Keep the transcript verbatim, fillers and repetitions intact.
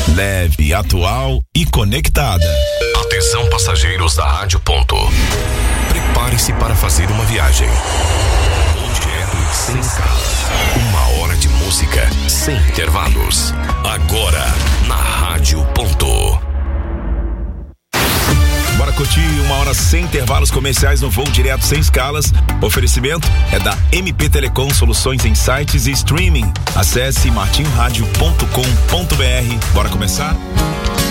leve, atual e conectada. Atenção, passageiros da Rádio Ponto. Prepare-se para fazer uma viagem. Direto sem escalas. Uma hora de música sem intervalos. Agora na Rádio Ponto. Bora curtir uma hora sem intervalos comerciais no voo direto sem escalas. Oferecimento é da M P Telecom, soluções em sites e streaming. Acesse martinho rádio ponto com ponto br. Bora começar?